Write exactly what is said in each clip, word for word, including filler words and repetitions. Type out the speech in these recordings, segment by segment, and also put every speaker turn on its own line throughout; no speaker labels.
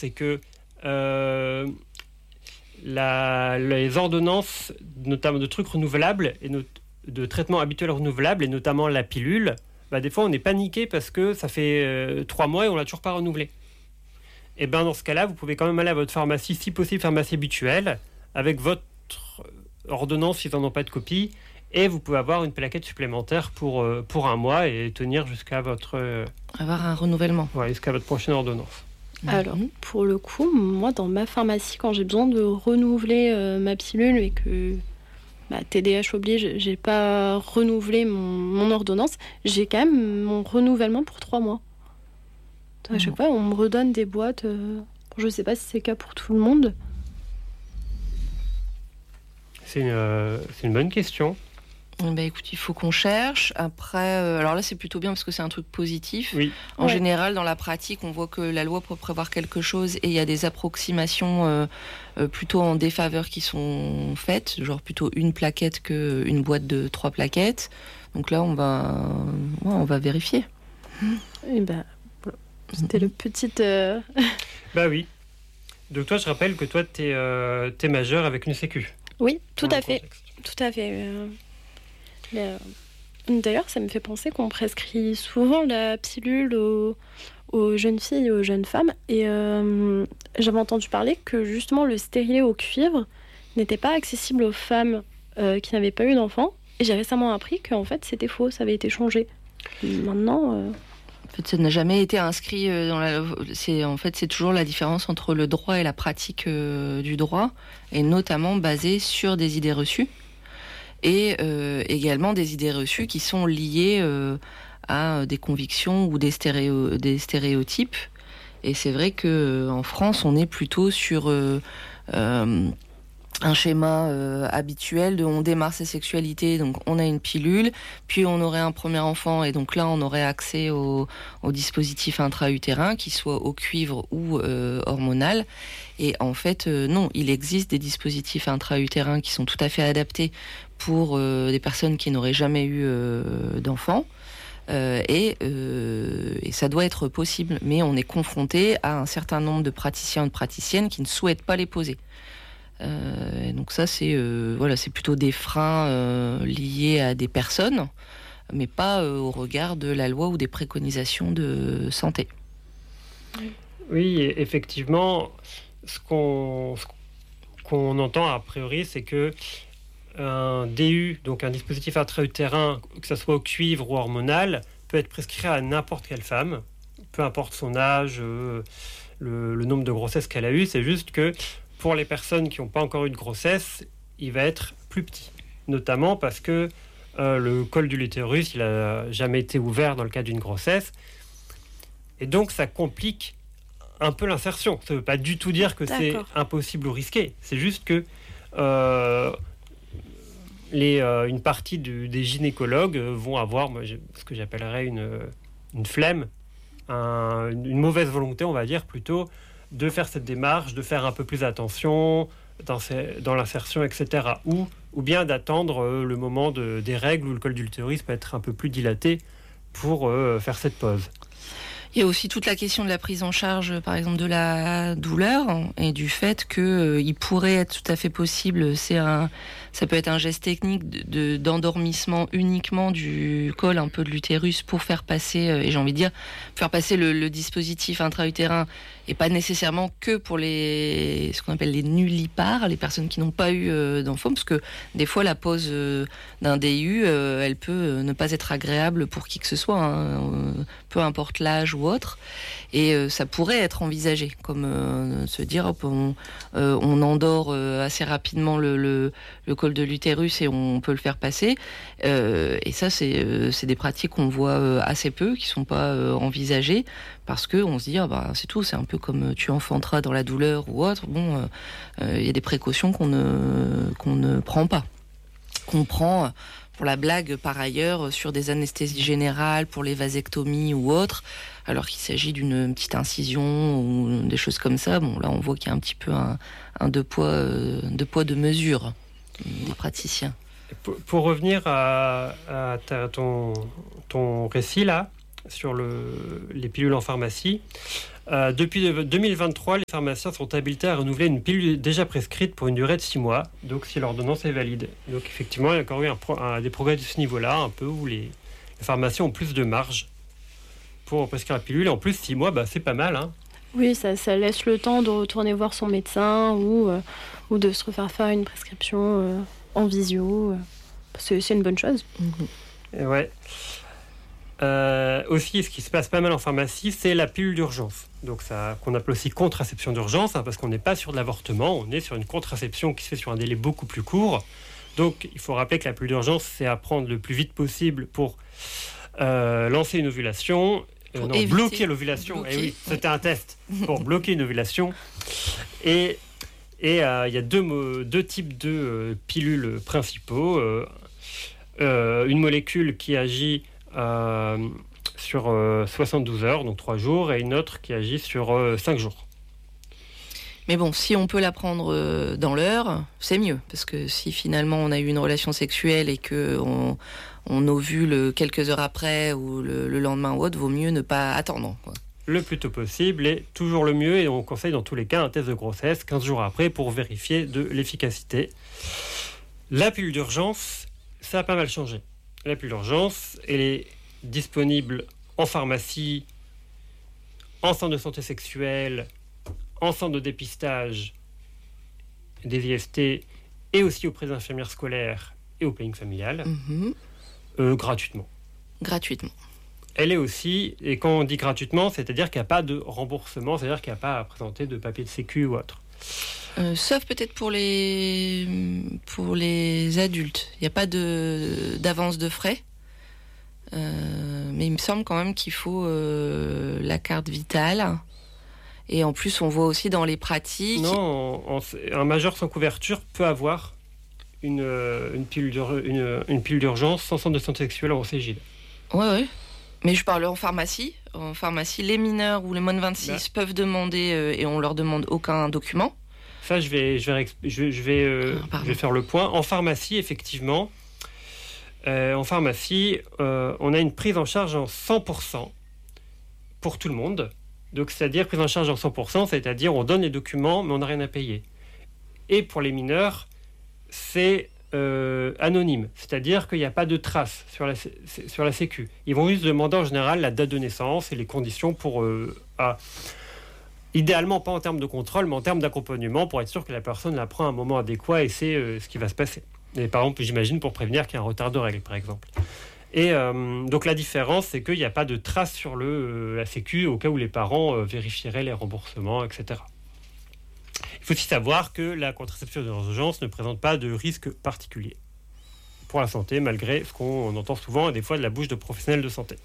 c'est que euh, la, les ordonnances, notamment de trucs renouvelables, et not- de traitements habituels renouvelables, et notamment la pilule, bah, des fois on est paniqué parce que ça fait euh, trois mois et on l'a toujours pas renouvelé. Et bien dans ce cas-là, vous pouvez quand même aller à votre pharmacie, si possible pharmacie habituelle, avec votre ordonnance s'ils n'en ont pas de copie, et vous pouvez avoir une plaquette supplémentaire pour, euh, pour un mois et tenir jusqu'à votre... Euh,
avoir un renouvellement.
Ouais, jusqu'à votre prochaine ordonnance.
Alors, pour le coup, moi, dans ma pharmacie, quand j'ai besoin de renouveler euh, ma pilule et que bah, T D A H oblige, j'ai pas renouvelé mon, mon ordonnance, j'ai quand même mon renouvellement pour trois mois. À chaque mmh. fois, on me redonne des boîtes. Euh, je sais pas si c'est le cas pour tout le monde.
C'est une, euh, c'est une bonne question.
Bah écoute, il faut qu'on cherche. Après, euh, alors là, c'est plutôt bien parce que c'est un truc positif.
Oui.
En
ouais.
général, dans la pratique, on voit que la loi peut prévoir quelque chose et il y a des approximations euh, euh, plutôt en défaveur qui sont faites, genre plutôt une plaquette qu'une boîte de trois plaquettes. Donc là, on va, ouais, on va vérifier.
Et ben, voilà. C'était le petit. Euh...
bah oui. Donc toi, je rappelle que toi, t'es, euh, t'es majeur avec une sécu.
Oui, tout à fait.
Contexte.
Tout à fait. Euh... Mais, euh, d'ailleurs, ça me fait penser qu'on prescrit souvent la pilule aux, aux jeunes filles et aux jeunes femmes. Et euh, j'avais entendu parler que justement le stérilet au cuivre n'était pas accessible aux femmes euh, qui n'avaient pas eu d'enfants. Et j'ai récemment appris qu'en fait, c'était faux, ça avait été changé. Maintenant... Euh...
En fait, ça n'a jamais été inscrit dans la... C'est, en fait, c'est toujours la différence entre le droit et la pratique euh, du droit, et notamment basée sur des idées reçues. Et euh, également des idées reçues qui sont liées euh, à des convictions ou des, stéréo, des stéréotypes. Et c'est vrai qu'en France, on est plutôt sur euh, euh, un schéma euh, habituel de on démarre sa sexualité, donc on a une pilule, puis on aurait un premier enfant, et donc là, on aurait accès au, au dispositif intra-utérin, qu'il soit au cuivre ou euh, hormonal. Et en fait, euh, non, il existe des dispositifs intra-utérins qui sont tout à fait adaptés pour euh, des personnes qui n'auraient jamais eu euh, d'enfants. Euh, et, euh, et ça doit être possible. Mais on est confronté à un certain nombre de praticiens et de praticiennes qui ne souhaitent pas les poser. Euh, et donc ça, c'est, euh, voilà, c'est plutôt des freins euh, liés à des personnes, mais pas euh, au regard de la loi ou des préconisations de santé.
Oui, effectivement, ce qu'on, ce qu'on entend a priori, c'est que un D U, donc un dispositif intra-utérin, que ce soit au cuivre ou hormonal, peut être prescrit à n'importe quelle femme, peu importe son âge, euh, le, le nombre de grossesses qu'elle a eues. C'est juste que pour les personnes qui n'ont pas encore eu de grossesse, il va être plus petit, notamment parce que euh, le col de l'utérus, il n'a jamais été ouvert dans le cas d'une grossesse, et donc ça complique un peu l'insertion. Ça ne veut pas du tout dire que D'accord. c'est impossible ou risqué, c'est juste que euh, Les, euh, une partie du, des gynécologues vont avoir moi, ce que j'appellerais une, une flemme, un, une mauvaise volonté, on va dire, plutôt, de faire cette démarche, de faire un peu plus attention dans, ces, dans l'insertion, et cetera. Ou, ou bien d'attendre euh, le moment de, des règles où le col de l'utérus peut être un peu plus dilaté pour euh, faire cette pause.
Il y a aussi toute la question de la prise en charge, par exemple, de la douleur et du fait qu'il euh, pourrait être tout à fait possible, c'est un, ça peut être un geste technique de, de, d'endormissement uniquement du col, un peu de l'utérus, pour faire passer, euh, et j'ai envie de dire, faire passer le, le dispositif intra-utérin, et pas nécessairement que pour les, ce qu'on appelle les nullipares, les personnes qui n'ont pas eu euh, d'enfants, parce que des fois la pose euh, d'un D I U, euh, elle peut euh, ne pas être agréable pour qui que ce soit, hein, euh, peu importe l'âge ou autre, et euh, ça pourrait être envisagé, comme euh, se dire hop, on, euh, on endort euh, assez rapidement le, le, le col de l'utérus et on peut le faire passer, euh, et ça c'est, euh, c'est des pratiques qu'on voit euh, assez peu, qui sont pas euh, envisagées, parce qu'on se dit ah bah c'est tout, c'est un peu comme tu enfanteras dans la douleur ou autre. Bon, il euh, euh, y a des précautions qu'on ne qu'on ne prend pas, qu'on prend pour la blague par ailleurs sur des anesthésies générales, pour les vasectomies ou autres, alors qu'il s'agit d'une petite incision ou des choses comme ça. Bon, là on voit qu'il y a un petit peu un, un deux poids euh, deux poids deux mesures des praticiens.
Pour, pour revenir à, à ta, ton ton récit là sur le, les pilules en pharmacie, Euh, depuis deux mille vingt-trois, les pharmaciens sont habilités à renouveler une pilule déjà prescrite pour une durée de six mois, donc si l'ordonnance est valide. Donc effectivement, il y a encore eu un pro- un, des progrès de ce niveau-là, un peu où les, les pharmaciens ont plus de marge pour prescrire la pilule. Et en plus, six mois, bah, c'est pas mal. Hein.
Oui, ça, ça laisse le temps de retourner voir son médecin ou, euh, ou de se refaire faire une prescription euh, en visio. Euh, c'est, c'est une bonne chose.
Mmh. Et ouais. Euh, aussi, ce qui se passe pas mal en pharmacie, c'est la pilule d'urgence. Donc ça, qu'on appelle aussi contraception d'urgence, hein, parce qu'on n'est pas sur de l'avortement, on est sur une contraception qui se fait sur un délai beaucoup plus court. Donc il faut rappeler que la pilule d'urgence, c'est à prendre le plus vite possible pour euh, lancer une ovulation. Euh, non, bloquer l'ovulation. Bloquer, eh oui, c'était ouais. un test pour bloquer une ovulation. Et il euh, y a deux, deux types de euh, pilules principaux. Euh, euh, une molécule qui agit euh, sur euh, soixante-douze heures, donc trois jours, et une autre qui agit sur euh, cinq jours.
Mais bon, si on peut la prendre dans l'heure, c'est mieux. Parce que si finalement on a eu une relation sexuelle et qu'on on ovule quelques heures après ou le, le lendemain ou autre, vaut mieux ne pas attendre, quoi.
Le plus tôt possible est toujours le mieux et on conseille dans tous les cas un test de grossesse quinze jours après pour vérifier de l'efficacité. La pilule d'urgence, ça a pas mal changé. La pilule d'urgence, elle est disponible en pharmacie, en centre de santé sexuelle, en centre de dépistage des I S T et aussi auprès des infirmières scolaires et au planning familial, mmh. euh, gratuitement.
Gratuitement.
Elle est aussi, et quand on dit gratuitement, c'est-à-dire qu'il n'y a pas de remboursement, c'est-à-dire qu'il n'y a pas à présenter de papier de sécu ou autre.
Euh, sauf peut-être pour les, pour les adultes. Il n'y a pas de, d'avance de frais. Euh, mais il me semble quand même qu'il faut euh, la carte vitale. Et en plus, on voit aussi dans les pratiques...
Non, en, en, un majeur sans couverture peut avoir une, une, pilule, d'ur, une, une pilule d'urgence sans centre de santé sexuelle en C G I L.
Ouais, ouais. Mais je parle en pharmacie. En pharmacie, les mineurs ou les moins de vingt-six bah. peuvent demander euh, et on leur demande aucun document.
Ça, je vais, je vais, je, je vais, euh, ah, je vais faire le point. En pharmacie, effectivement, euh, en pharmacie, euh, on a une prise en charge en cent pour cent pour tout le monde. Donc, c'est-à-dire prise en charge en cent pour cent, c'est-à-dire on donne les documents, mais on n'a rien à payer. Et pour les mineurs, c'est euh, anonyme, c'est-à-dire qu'il n'y a pas de trace sur la, sur la Sécu. Ils vont juste demander en général la date de naissance et les conditions pour... Euh, à, idéalement, pas en termes de contrôle, mais en termes d'accompagnement, pour être sûr que la personne la prend à un moment adéquat et sait euh, ce qui va se passer. Et par exemple, j'imagine pour prévenir qu'il y a un retard de règles, par exemple. Et euh, donc la différence, c'est qu'il n'y a pas de trace sur le, euh, la Sécu au cas où les parents euh, vérifieraient les remboursements, et cetera. Il faut aussi savoir que la contraception d'urgence ne présente pas de risque particulier pour la santé, malgré ce qu'on entend souvent, et des fois de la bouche de professionnels de santé.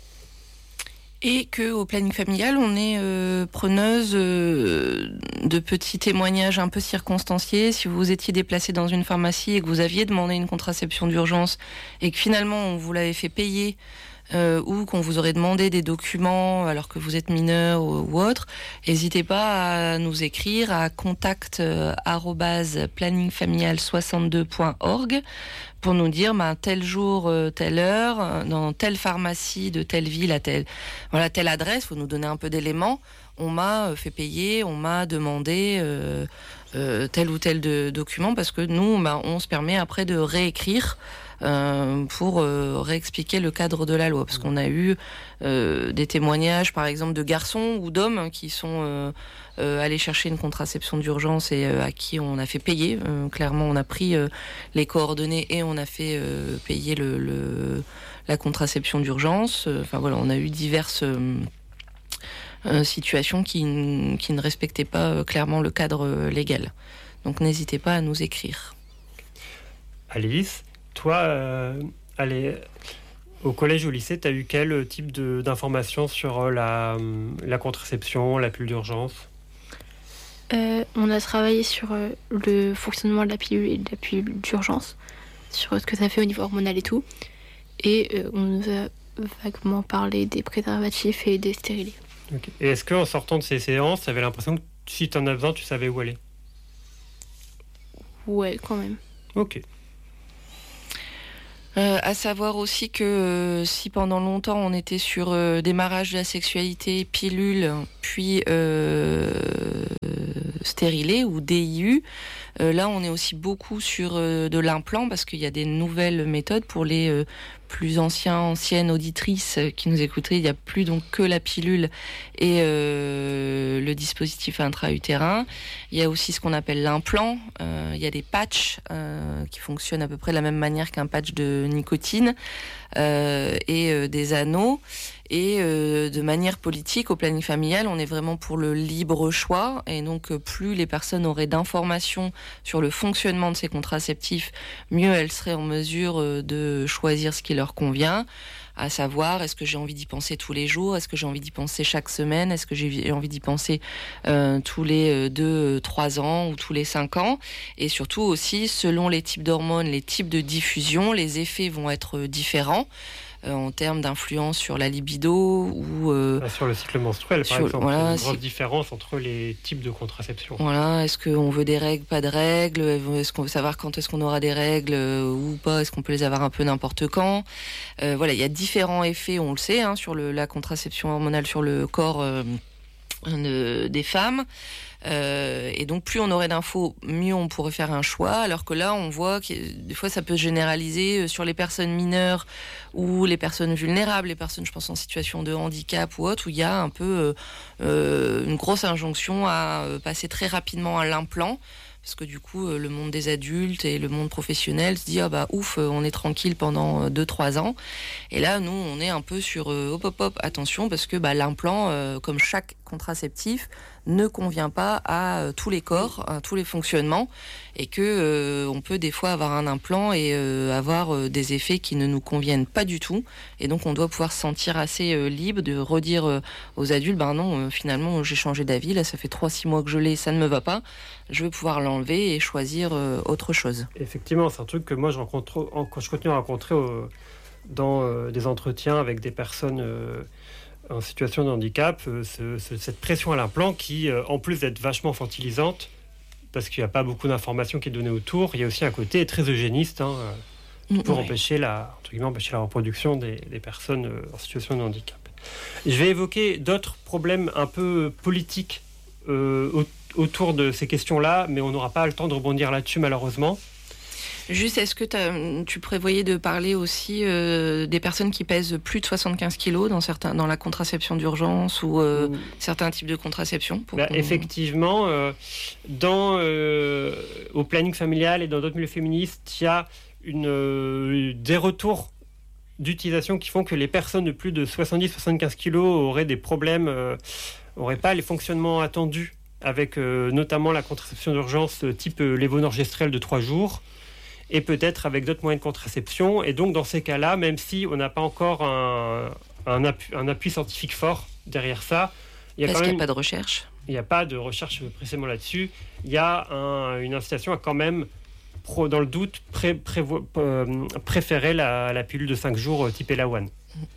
Et qu'au planning familial, on est euh, preneuse euh, de petits témoignages un peu circonstanciés. Si vous étiez déplacé dans une pharmacie et que vous aviez demandé une contraception d'urgence et que finalement on vous l'avait fait payer euh, ou qu'on vous aurait demandé des documents alors que vous êtes mineur ou, ou autre, n'hésitez pas à nous écrire à contact arobase planning familial soixante-deux point org pour nous dire bah, tel jour, euh, telle heure, dans telle pharmacie de telle ville à telle, voilà, telle adresse, il faut nous donner un peu d'éléments. On m'a fait payer, on m'a demandé euh, euh, tel ou tel de, document parce que nous, bah, on se permet après de réécrire euh, pour euh, réexpliquer le cadre de la loi. Parce qu'on a eu euh, des témoignages, par exemple, de garçons ou d'hommes qui sont... Euh, Euh, aller chercher une contraception d'urgence et euh, à qui on a fait payer. Euh, clairement, on a pris euh, les coordonnées et on a fait euh, payer le, le, la contraception d'urgence. Enfin voilà, on a eu diverses euh, euh, situations qui, qui ne respectaient pas euh, clairement le cadre euh, légal. Donc n'hésitez pas à nous écrire.
Alice, toi, euh, allez, au collège ou au lycée, tu as eu quel type de, d'informations sur la, la contraception, la pilule d'urgence ?
Euh, on a travaillé sur euh, le fonctionnement de la pilule et de la pilule d'urgence, sur ce que ça fait au niveau hormonal et tout. Et euh, on nous a vaguement parlé des préservatifs et des stérilés.
Okay. Et est-ce qu'en sortant de ces séances, tu avais l'impression que si tu en as besoin, tu savais où aller ?
Ouais, quand même.
Ok.
Euh, à savoir aussi que euh, si pendant longtemps on était sur euh, démarrage de la sexualité, pilule, puis euh, stérilé ou D I U, euh, là on est aussi beaucoup sur euh, de l'implant parce qu'il y a des nouvelles méthodes pour les euh, plus anciens, anciennes auditrices qui nous écouteraient. Il n'y a plus donc que la pilule et euh, le dispositif intra-utérin. Il y a aussi ce qu'on appelle l'implant. Euh, il y a des patchs euh, qui fonctionnent à peu près de la même manière qu'un patch de nicotine euh, et euh, des anneaux. Et euh, de manière politique, au planning familial, on est vraiment pour le libre choix. Et donc, euh, plus les personnes auraient d'informations sur le fonctionnement de ces contraceptifs, mieux elles seraient en mesure euh, de choisir ce qui leur convient. À savoir, est-ce que j'ai envie d'y penser tous les jours? Est-ce que j'ai envie d'y penser chaque semaine? Est-ce que j'ai envie d'y penser euh, tous les deux, trois ans ou tous les cinq ans? Et surtout aussi, selon les types d'hormones, les types de diffusion, les effets vont être différents. Euh, en termes d'influence sur la libido ou euh,
sur le cycle menstruel, par
sur,
exemple.
Voilà,
il y a une grosse
si...
différence entre les types de contraception.
Voilà, est-ce qu'on veut des règles, pas de règles? Est-ce qu'on veut savoir quand est-ce qu'on aura des règles euh, ou pas? Est-ce qu'on peut les avoir un peu n'importe quand? euh, Voilà, il y a différents effets, on le sait, hein, sur le, la contraception hormonale sur le corps euh, de, des femmes. Euh, et donc plus on aurait d'infos, mieux on pourrait faire un choix, alors que là on voit que des fois ça peut se généraliser sur les personnes mineures ou les personnes vulnérables, les personnes je pense en situation de handicap ou autre, où il y a un peu euh, une grosse injonction à passer très rapidement à l'implant. Parce que du coup, le monde des adultes et le monde professionnel se dit ah bah ouf, on est tranquille pendant deux trois ans. Et là, nous, on est un peu sur euh, hop hop hop, attention, parce que bah, l'implant, euh, comme chaque contraceptif, ne convient pas à euh, tous les corps, à tous les fonctionnements, et que euh, on peut des fois avoir un implant et euh, avoir euh, des effets qui ne nous conviennent pas du tout. Et donc, on doit pouvoir se sentir assez euh, libre de redire euh, aux adultes, ben non, euh, finalement, j'ai changé d'avis, là, ça fait trois six mois que je l'ai, ça ne me va pas. Je vais pouvoir l'enlever et choisir euh, autre chose.
Effectivement, c'est un truc que moi je rencontre, quand je continue à rencontrer euh, dans euh, des entretiens avec des personnes euh, en situation de handicap, euh, ce, ce, cette pression à l'implant qui, euh, en plus d'être vachement infantilisante, parce qu'il n'y a pas beaucoup d'informations qui est donnée autour, il y a aussi un côté très eugéniste hein, euh, pour ouais. empêcher, la, entre guillemets, empêcher la reproduction des, des personnes euh, en situation de handicap. Et je vais évoquer d'autres problèmes un peu politiques euh, autour autour de ces questions-là, mais on n'aura pas le temps de rebondir là-dessus, malheureusement.
Juste, est-ce que tu prévoyais de parler aussi euh, des personnes qui pèsent plus de soixante-quinze kilos dans, certains, dans la contraception d'urgence ou euh, mmh. certains types de contraception pour
bah, Effectivement, euh, dans, euh, au planning familial et dans d'autres milieux féministes, il y a une, euh, des retours d'utilisation qui font que les personnes de plus de soixante-dix à soixante-quinze kilos auraient des problèmes, n'auraient euh, pas les fonctionnements attendus avec euh, notamment la contraception d'urgence type euh, lévonorgestrel de trois jours et peut-être avec d'autres moyens de contraception. Et donc dans ces cas-là, même si on n'a pas encore un, un, appui, un appui scientifique fort derrière ça,
il y a Parce quand même, qu'il n'y a pas de recherche.
Il n'y a pas de recherche précisément là-dessus. Il y a un, une incitation à quand même, pro, dans le doute, pré, prévo, euh, préférer la, la pilule de cinq jours euh, type Elawan.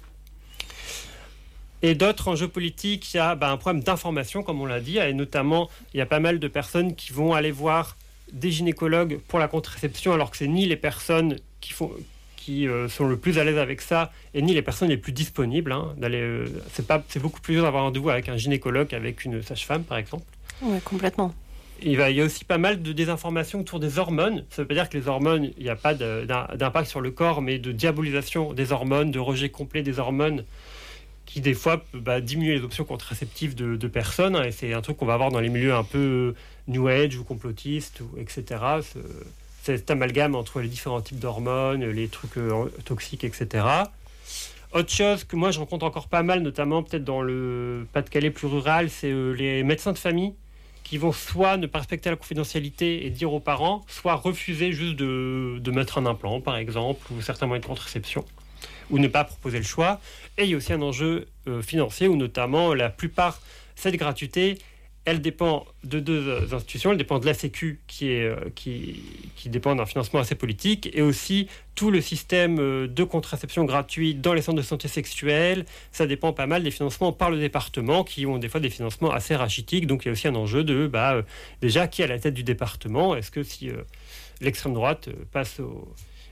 Et d'autres enjeux politiques, il y a bah, un problème d'information, comme on l'a dit, et notamment, il y a pas mal de personnes qui vont aller voir des gynécologues pour la contraception, alors que c'est ni les personnes qui, font, qui euh, sont le plus à l'aise avec ça, et ni les personnes les plus disponibles. Hein, d'aller, euh, c'est, pas, c'est beaucoup plus dur d'avoir un rendez-vous avec un gynécologue qu'avec une sage-femme, par exemple.
Oui, complètement.
Il, va, il y a aussi pas mal de désinformation autour des hormones. Ça ne veut pas dire que les hormones, il n'y a pas de, d'impact sur le corps, mais de diabolisation des hormones, de rejet complet des hormones, qui des fois peut bah, diminuer les options contraceptives de, de personnes, hein, et c'est un truc qu'on va avoir dans les milieux un peu New Age ou complotistes, ou, et cetera. Ce, cet amalgame entre les différents types d'hormones, les trucs euh, toxiques, et cetera. Autre chose que moi je rencontre encore pas mal, notamment peut-être dans le Pas-de-Calais plus rural, c'est euh, les médecins de famille qui vont soit ne pas respecter la confidentialité et dire aux parents, soit refuser juste de, de mettre un implant, par exemple, ou certains moyens de contraception, ou ne pas proposer le choix. Et il y a aussi un enjeu euh, financier où notamment la plupart, cette gratuité, elle dépend de deux institutions. Elle dépend de la Sécu qui, est, euh, qui, qui dépend d'un financement assez politique, et aussi tout le système euh, de contraception gratuite dans les centres de santé sexuelle. Ça dépend pas mal des financements par le département qui ont des fois des financements assez rachitiques. Donc il y a aussi un enjeu de bah, euh, déjà qui est à la tête du département. Est-ce que si euh, l'extrême droite euh, passe au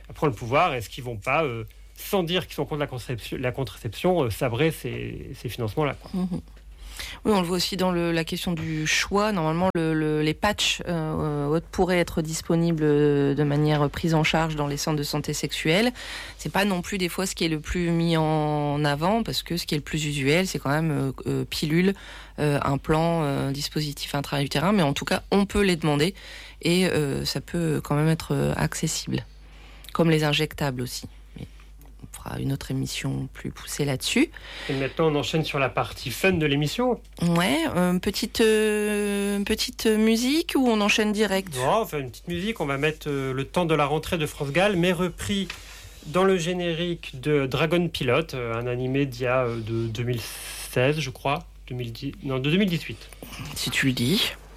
prendre le pouvoir. Est-ce qu'ils ne vont pas, euh, sans dire qu'ils sont contre la contraception, la contraception euh, sabrer ces, ces financements-là, quoi.
Mmh. Oui, on le voit aussi dans le, la question du choix. Normalement, le, le, les patchs euh, pourraient être disponibles de manière prise en charge dans les centres de santé sexuelle. C'est pas non plus des fois ce qui est le plus mis en avant, parce que ce qui est le plus usuel, c'est quand même euh, pilule, euh, implant, euh, dispositif intra-utérin. Mais en tout cas, on peut les demander et euh, ça peut quand même être accessible, comme les injectables aussi. On fera une autre émission plus poussée là-dessus.
Et maintenant, on enchaîne sur la partie fun de l'émission.
Ouais, euh, petite, euh, petite musique ou on enchaîne direct ?
Non, on fait une petite musique. On va mettre euh, le temps de la rentrée de France Gall, mais repris dans le générique de Dragon Pilot, euh, un animé d'il y a euh, de deux mille seize, je crois. deux mille dix, non, de deux mille dix-huit.
Si tu le dis.